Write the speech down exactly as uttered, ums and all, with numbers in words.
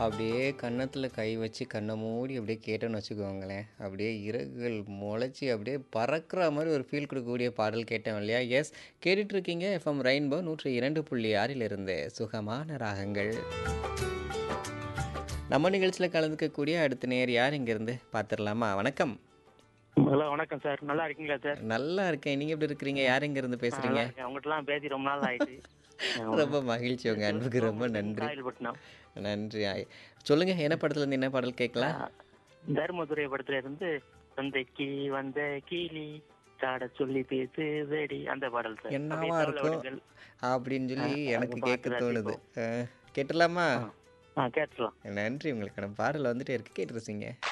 அப்படியே கன்னத்துல கை வச்சு கண்ண மூடி அப்படியே கேட்டோன்னு வச்சுக்கோங்களேன். அப்படியே இறகுகள் முளைச்சி அப்படியே பறக்கிற மாரி ஒரு ஃபீல் குடுக்கக்கூடிய பாடல் கேட்டோம் இல்லையா? எஸ் கேட்டுட்டு இருக்கீங்க எஃப்எம் ரெயின்போ நூற்று இரண்டு புள்ளி ஆறில் இருந்து சுகமான ராகங்கள். நம்ம நிகழ்ச்சியில கலந்துக்கக்கூடிய அடுத்த நேயர் யார் இங்கேருந்து பார்த்துடலாமா? வணக்கம். ஹலோ வணக்கம் சார். நல்லா இருக்கீங்களா சார்? நல்லா இருக்கேன். நீங்க எப்படி இருக்கிறீங்க? யார் இங்கேருந்து ஆ, பேசுறீங்க? நல்லா இருக்கேன். உங்கள்கிட்டலாம் பேசி ரொம்ப நாள் ஆயிடுச்சு. ரொம்ப மகிழ்ச்சி. உங்க சிவ அன்புக்கு ரொம்ப சிவமுருகன் நன்றி. காயல்பட்டினம். நன்றி. ஆய் சொல்லுங்க என்ன படத்துலேருந்து என்ன பாடல் ஆ, கேட்கலாம்? தர்மதுரை படத்துல இருந்து சந்தைக்கு வந்த கிளி சாட சொல்லி பேசுதடி அந்த பாடல் சார். அப்படியே என்னவா தவள இருக்கும் விடுங்கள். அப்படின்னு ஆ, சொல்லி அந்த எனக்கு கேட்க பாட்டு தோணுது. ரசிப்போம். அ கேட்டுடலாமா? ஆ, ஆ கேட்டுலாம். நன்றி. உங்களுக்கான பாடல் வந்துட்டே இருக்கு. கேட்டு ரசிங்க.